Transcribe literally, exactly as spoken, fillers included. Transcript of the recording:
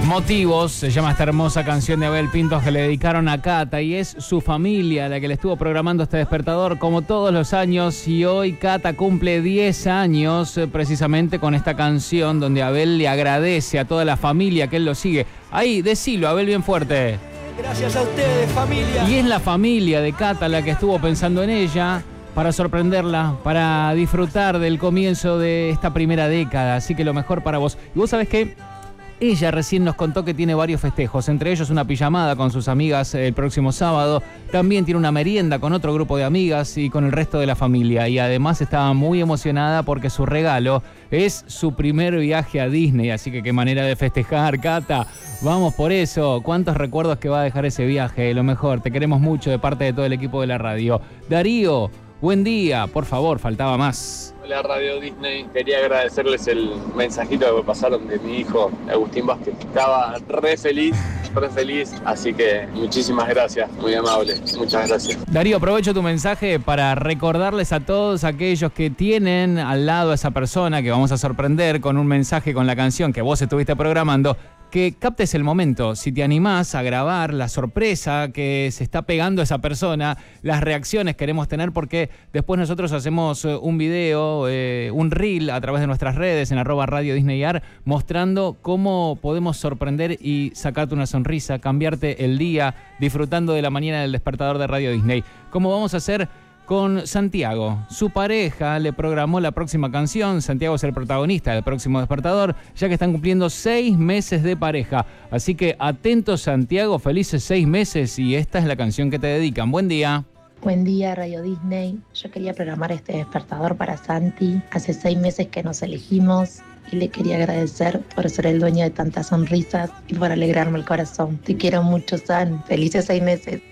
Motivos, se llama esta hermosa canción de Abel Pintos que le dedicaron a Cata y es su familia la que le estuvo programando este despertador como todos los años y hoy Cata cumple diez años eh, precisamente con esta canción donde Abel le agradece a toda la familia que él lo sigue. Ahí, decilo, Abel, bien fuerte. Gracias a ustedes, familia. Y es la familia de Cata la que estuvo pensando en ella para sorprenderla, para disfrutar del comienzo de esta primera década, así que lo mejor para vos. Y vos sabés que ella recién nos contó que tiene varios festejos, entre ellos una pijamada con sus amigas el próximo sábado. También tiene una merienda con otro grupo de amigas y con el resto de la familia. Y además estaba muy emocionada porque su regalo es su primer viaje a Disney. Así que qué manera de festejar, Cata. Vamos por eso. ¿Cuántos recuerdos que va a dejar ese viaje? Lo mejor, te queremos mucho de parte de todo el equipo de la radio. Darío, buen día. Por favor, faltaba más. Hola Radio Disney, quería agradecerles el mensajito que me pasaron de mi hijo Agustín Vázquez. Estaba re feliz, re feliz, así que muchísimas gracias, muy amable, muchas gracias. Darío, aprovecho tu mensaje para recordarles a todos aquellos que tienen al lado a esa persona que vamos a sorprender con un mensaje con la canción que vos estuviste programando, que captes el momento, si te animás a grabar la sorpresa que se está pegando a esa persona, las reacciones queremos tener porque después nosotros hacemos un video, eh, un reel a través de nuestras redes en arroba Radio Disney Ar, mostrando cómo podemos sorprender y sacarte una sonrisa, cambiarte el día, disfrutando de la mañana del despertador de Radio Disney. ¿Cómo vamos a hacer? Con Santiago. Su pareja le programó la próxima canción. Santiago es el protagonista del próximo despertador, ya que están cumpliendo seis meses de pareja. Así que atentos, Santiago, felices seis meses y esta es la canción que te dedican. Buen día. Buen día, Radio Disney. Yo quería programar este despertador para Santi. Hace seis meses que nos elegimos y le quería agradecer por ser el dueño de tantas sonrisas y por alegrarme el corazón. Te quiero mucho, San. Felices seis meses.